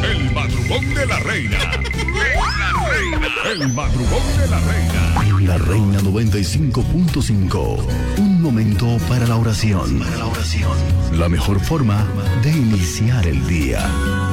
El madrugón de la reina. El madrugón de la reina. La Reina 95.5. Un momento para la oración. La mejor forma de iniciar el día.